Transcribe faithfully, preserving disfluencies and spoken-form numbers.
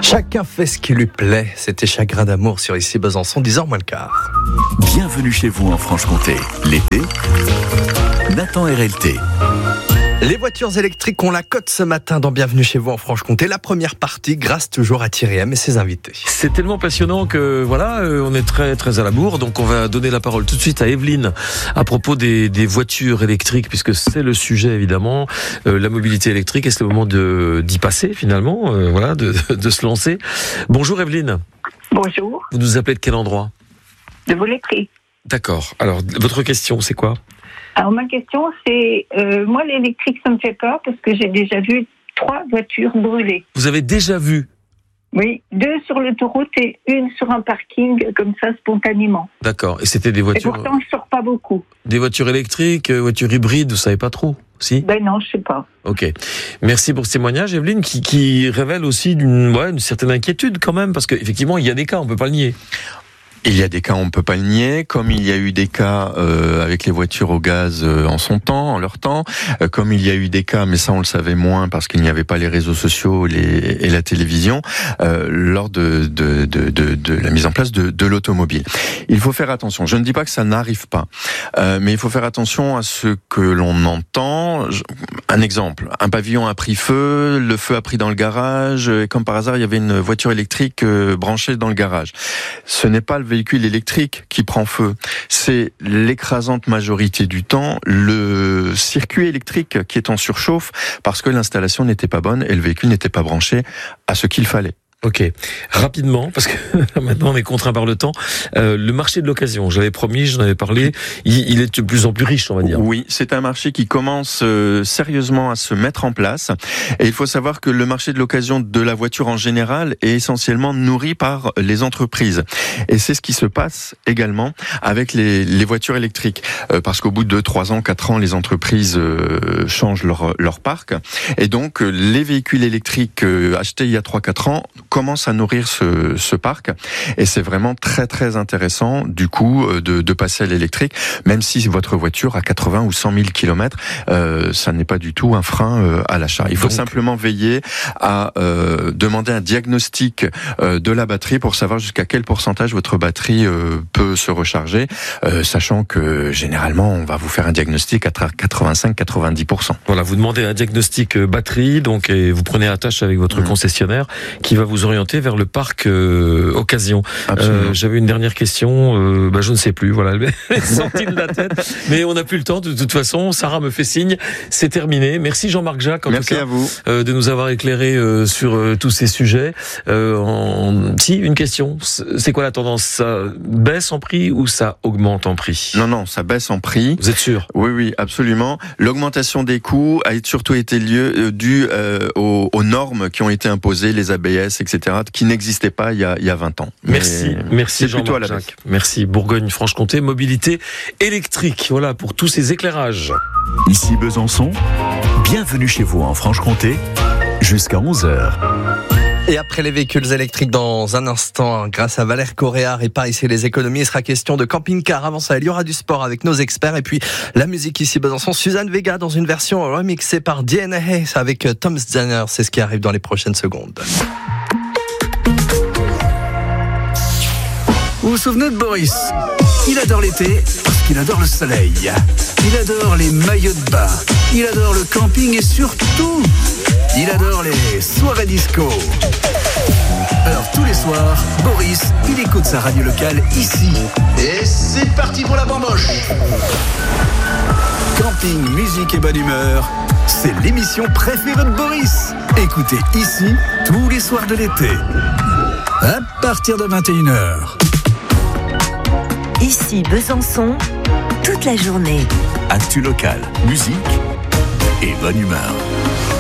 Chacun fait ce qui lui plaît. C'était Chagrin d'amour sur Ici Besançon, dix heures moins le quart. Bienvenue chez vous en Franche-Comté. L'été, Nathan R L T. Les voitures électriques ont la cote ce matin dans Bienvenue chez vous en Franche-Comté. La première partie grâce toujours à Thierry M et ses invités. C'est tellement passionnant que voilà, euh, on est très très à la bourre. Donc on va donner la parole tout de suite à Evelyne à propos des, des voitures électriques, puisque c'est le sujet évidemment. Euh, la mobilité électrique, et c'est le moment de d'y passer finalement, euh, voilà, de, de, de se lancer. Bonjour Evelyne. Bonjour. Vous nous appelez de quel endroit? De Volétry. D'accord. Alors votre question, c'est quoi? Alors ma question, c'est euh, moi l'électrique, ça me fait peur parce que j'ai déjà vu trois voitures brûlées. Vous avez déjà vu? Oui, deux sur l'autoroute et une sur un parking comme ça spontanément. D'accord. Et c'était des voitures. Et pourtant, je sors pas beaucoup. Des voitures électriques, euh, voitures hybrides, vous savez pas trop? Si? Ben non, je sais pas. Ok. Merci pour ce témoignage, Evelyne, qui, qui révèle aussi d'une, ouais, une certaine inquiétude quand même, parce qu'effectivement, il y a des cas, on peut pas le nier. Il y a des cas, on ne peut pas le nier, comme il y a eu des cas euh, avec les voitures au gaz euh, en son temps, en leur temps, euh, comme il y a eu des cas, mais ça on le savait moins parce qu'il n'y avait pas les réseaux sociaux les, et la télévision, euh, lors de, de, de, de, de la mise en place de, de l'automobile. Il faut faire attention, je ne dis pas que ça n'arrive pas, euh, mais il faut faire attention à ce que l'on entend. Un exemple, un pavillon a pris feu, le feu a pris dans le garage, et comme par hasard il y avait une voiture électrique euh, branchée dans le garage. Ce n'est pas le véhicule électrique qui prend feu, c'est l'écrasante majorité du temps le circuit électrique qui est en surchauffe parce que l'installation n'était pas bonne et le véhicule n'était pas branché à ce qu'il fallait. Ok, rapidement, parce que maintenant on est contraint par le temps. Euh, le marché de l'occasion, j'avais promis, j'en avais parlé, il, il est de plus en plus riche, on va dire. Oui, c'est un marché qui commence euh, sérieusement à se mettre en place. Et il faut savoir que le marché de l'occasion de la voiture en général est essentiellement nourri par les entreprises. Et c'est ce qui se passe également avec les, les voitures électriques. Euh, parce qu'au bout de deux, trois ans, quatre ans, les entreprises euh, changent leur, leur parc. Et donc, euh, les véhicules électriques euh, achetés il y a trois, quatre ans commence à nourrir ce, ce parc, et c'est vraiment très très intéressant du coup de, de passer à l'électrique, même si votre voiture a quatre-vingts ou cent mille kilomètres, euh, ça n'est pas du tout un frein euh, à l'achat. Il faut Donc... simplement veiller à euh, demander un diagnostic euh, de la batterie pour savoir jusqu'à quel pourcentage votre batterie euh, peut se recharger, euh, sachant que généralement on va vous faire un diagnostic à quatre-vingt-cinq à quatre-vingt-dix pour cent. Voilà, vous demandez un diagnostic batterie, donc et vous prenez attache avec votre mmh. concessionnaire qui va vous orienter vers le parc euh, occasion. Euh, j'avais une dernière question, euh, bah, je ne sais plus, voilà, elle est sortie de la tête, mais on n'a plus le temps, de toute façon, Sarah me fait signe, c'est terminé. Merci Jean-Marc Jacques, en Merci tout cas, à vous. Euh, de nous avoir éclairé euh, sur euh, tous ces sujets. Euh, en... Si, une question, c'est quoi la tendance? Ça baisse en prix ou ça augmente en prix? Non, non, ça baisse en prix. Vous êtes sûr? Oui, oui, absolument. L'augmentation des coûts a surtout été lieu, euh, due euh, aux, aux normes qui ont été imposées, les A B S, et cetera, qui n'existaient pas il y a, il y a vingt ans. Merci, Mais merci Jean-Marc Jacques. Merci Bourgogne-Franche-Comté, mobilité électrique. Voilà pour tous ces éclairages. Ici Besançon, bienvenue chez vous en Franche-Comté, jusqu'à onze heures. Et après les véhicules électriques dans un instant, grâce à Valère Coréard et par ici les économies, il sera question de camping-car. Avant ça, il y aura du sport avec nos experts et puis la musique ici Besançon. Suzanne Vega dans une version remixée par D N A avec Tom Stanner. C'est ce qui arrive dans les prochaines secondes. Vous vous souvenez de Boris? Il adore l'été parce qu'il adore le soleil. Il adore les maillots de bain. Il adore le camping et surtout, il adore les soirées disco. Alors tous les soirs, Boris, il écoute sa radio locale ici. Et c'est parti pour la bamboche. Camping, musique et bonne humeur, c'est l'émission préférée de Boris. Écoutez ici tous les soirs de l'été. À partir de vingt et une heures. Ici Besançon, toute la journée. Actu local, musique et bonne humeur.